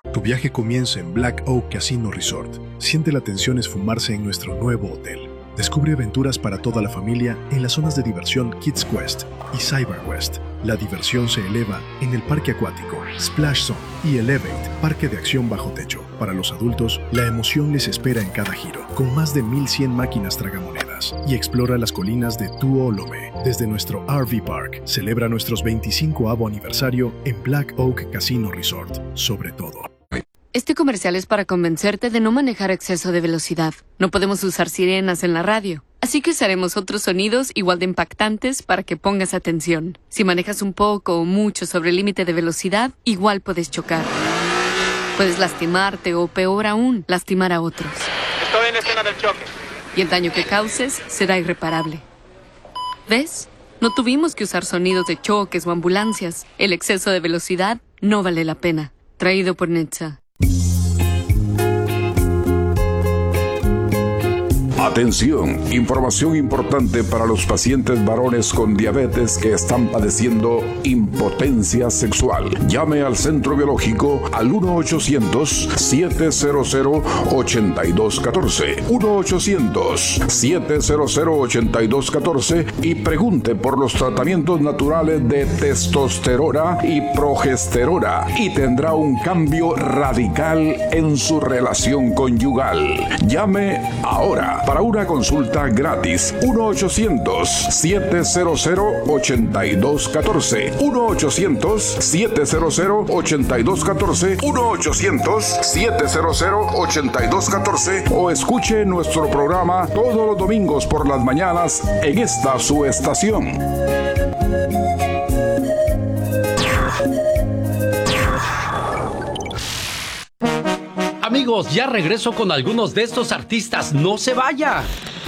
Tu viaje comienza en Black Oak Casino Resort. Siente la tensión esfumarse en nuestro nuevo hotel. Descubre aventuras para toda la familia en las zonas de diversión Kids Quest y Cyber Quest. La diversión se eleva en el parque acuático, Splash Zone y Elevate, parque de acción bajo techo. Para los adultos, la emoción les espera en cada giro, con más de 1100 máquinas tragamonedas. Y explora las colinas de Tuolumne. Desde nuestro RV Park, celebra nuestros 25º aniversario en Black Oak Casino Resort. Sobre todo. Este comercial es para convencerte de no manejar a exceso de velocidad. No podemos usar sirenas en la radio, así que usaremos otros sonidos igual de impactantes para que pongas atención. Si manejas un poco o mucho sobre el límite de velocidad, igual puedes chocar. Puedes lastimarte o, peor aún, lastimar a otros. Estoy en la escena del choque. Y el daño que causes será irreparable. ¿Ves? No tuvimos que usar sonidos de choques o ambulancias. El exceso de velocidad no vale la pena. Traído por NHTSA. Atención, información importante para los pacientes varones con diabetes que están padeciendo impotencia sexual. Llame al Centro Biológico al 1-800-700-8214. 1-800-700-8214 y pregunte por los tratamientos naturales de testosterona y progesterona y tendrá un cambio radical en su relación conyugal. Llame ahora para una consulta gratis. 1-800-700-8214. 1-800-700-8214. 1-800-700-8214. O escuche nuestro programa todos los domingos por las mañanas en esta su estación. Amigos, ya regreso con algunos de estos artistas. ¡No se vaya!